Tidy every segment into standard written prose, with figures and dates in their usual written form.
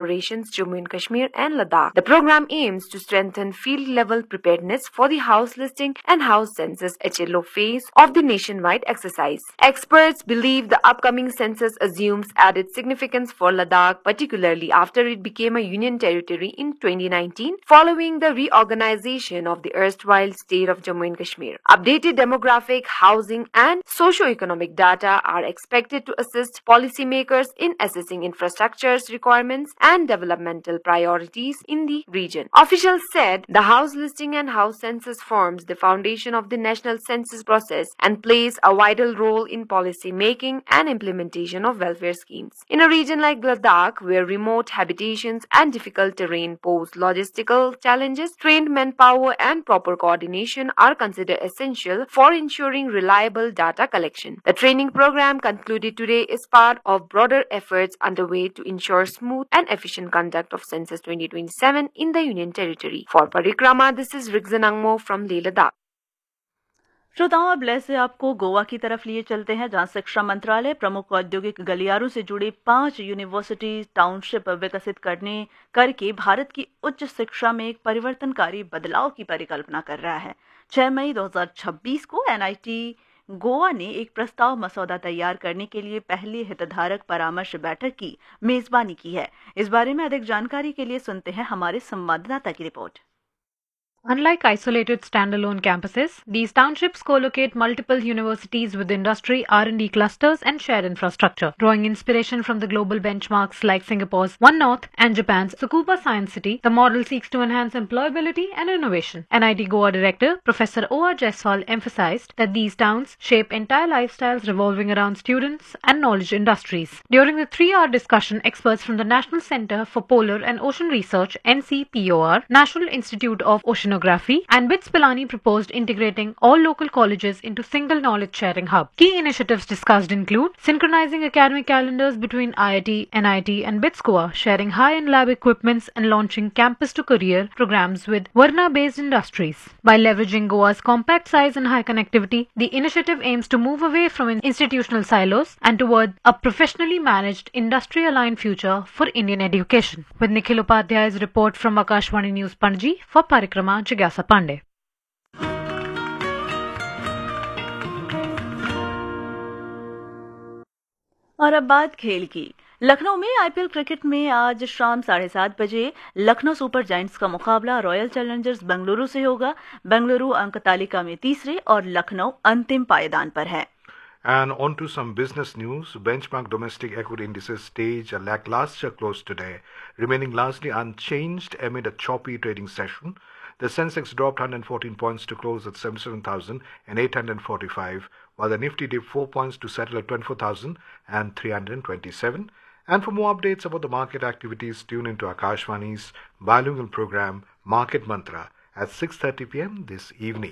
operations Jammu and Kashmir and Ladakh. The program aims to strengthen field-level preparedness for the house listing and house census HLO phase of the nationwide exercise. Experts believe the upcoming census assumes added significance for Ladakh, particularly after it became a union territory in 2019 following the reorganization of the erstwhile state of Jammu and Kashmir. Updated demographic, housing and socio-economic data are expected to assist policymakers in assessing infrastructure's requirements and developmental priorities in the region. Officials said the house listing and house census forms the foundation of the national census process and plays a vital role in policy making and implementation of welfare schemes. In a region like Ladakh, where remote habitations and difficult terrain pose logistical challenges, trained manpower and proper coordination are considered essential for ensuring reliable data collection. The training program concluded today is part of broader efforts underway to ensure smooth and efficient conduct of Census 2027 in the Union Territory. For Parikrama, this is Rigzan Angmo from Leh Ladakh. श्रोताओं, अब लेह से आपको गोवा की तरफ लिए चलते हैं, जहां शिक्षा मंत्रालय प्रमुख औद्योगिक गलियारों से जुड़ी 5 यूनिवर्सिटी टाउनशिप विकसित करके भारत की उच्च शिक्षा में एक परिवर्तनकारी बदलाव की परिकल्पना कर रहा है। 6 मई 2026 को NIT गोवा ने एक प्रस्ताव मसौदा तैयार करने के लिए पहली हितधारक परामर्श बैठक की मेजबानी की है। इस बारे में अधिक जानकारी के लिए सुनते हैं हमारे संवाददाता की report. Unlike isolated standalone campuses, these townships co-locate multiple universities with industry, R&D clusters and shared infrastructure, drawing inspiration from the global benchmarks like Singapore's One North and Japan's Tsukuba Science City. The model seeks to enhance employability and innovation. NIT Goa Director Professor O.R. Jaiswal emphasized that these towns shape entire lifestyles revolving around students and knowledge industries. During the 3-hour discussion, experts from the National Center for Polar and Ocean Research (NCPOR), National Institute of Oceanography and BITS Pilani proposed integrating all local colleges into single knowledge sharing hub. Key initiatives discussed include synchronizing academic calendars between IIT, NIT and BITS Goa, sharing high-end lab equipments and launching campus to career programs with Varna-based industries. By leveraging Goa's compact size and high connectivity, the initiative aims to move away from institutional silos and toward a professionally managed, industry-aligned future for Indian education. With Nikhil Upadhyay's report from Akashvani News Panaji for Parikrama, जिज्ञासा पांडे। और अब बात खेल की। लखनऊ में IPL cricket में आज शाम 7:30 बजे लखनऊ सुपर जायंट्स का मुकाबला रॉयल चैलेंजर्स बेंगलुरु से होगा। बेंगलुरु अंक तालिका में तीसरे और लखनऊ अंतिम पायदान पर है। And on to some business news. Benchmark domestic equity indices staged a lackluster close today, remaining largely unchanged amid a choppy trading session. The Sensex dropped 114 points to close at 77,845, while the Nifty dipped 4 points to settle at 24,327. And for more updates about the market activities, tune into Akashvani's bilingual program Market Mantra at 6:30 p.m. this evening.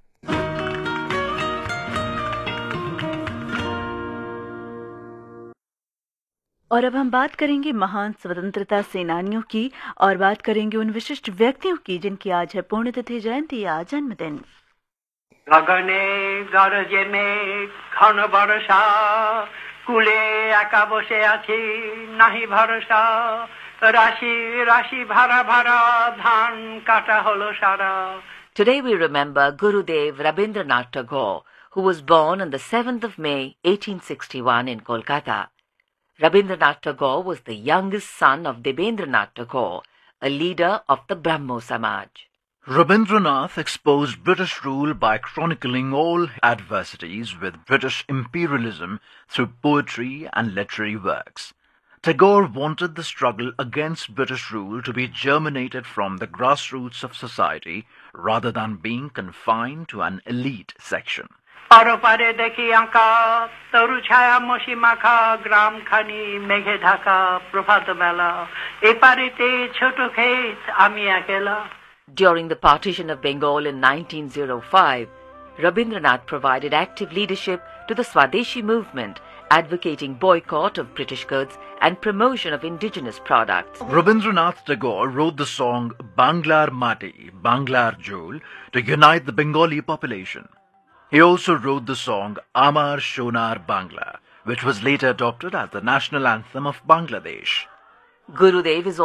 और अब हम बात करेंगे महान स्वतंत्रता सेनानियों की और बात करेंगे उन विशिष्ट व्यक्तियों की जिनकी आज है पुण्यतिथि, जयंती या जन्मदिन। गगने गरजे मेघ घन बरसा कुले एका बसे आछि नाहि भरसा राशि राशि भरा भरा धान काटा हलो सारा। Today we remember Gurudev Rabindranath Tagore, who was born on the 7th of May 1861 in Kolkata. Rabindranath Tagore was the youngest son of Debendranath Tagore, a leader of the Brahmo Samaj. Rabindranath exposed British rule by chronicling all adversities with British imperialism through poetry and literary works. Tagore wanted the struggle against British rule to be germinated from the grassroots of society rather than being confined to an elite section. পারে দেখি আঁকা তরু ছায়া মশি মাখা গ্রাম খানি মেঘে ঢাকা প্রভাত বেলা এপারেতে ছোট ক্ষেত আমি একলা। During the partition of Bengal in 1905, Rabindranath provided active leadership to the Swadeshi movement, advocating boycott of British goods and promotion of indigenous products. Rabindranath Tagore wrote the song Banglar Mati, Banglar Jol to unite the Bengali population. He also wrote the song Amar Shonar Bangla, which was later adopted as the national anthem of Bangladesh. Gurudev is